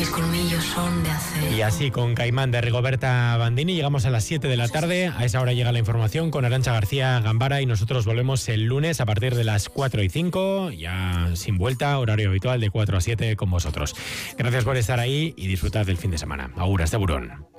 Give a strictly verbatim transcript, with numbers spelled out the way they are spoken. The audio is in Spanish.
mis colmillos son de acero. Y así, con Caimán de Rigoberta Bandini, llegamos a las siete de la tarde. A esa hora llega la información con Arantxa García Gambara y nosotros volvemos el lunes a partir de las cuatro y cinco, ya sin vuelta, horario habitual de cuatro a siete con vosotros. Gracias por estar ahí y disfrutad del fin de semana. Agur, hasta Burón.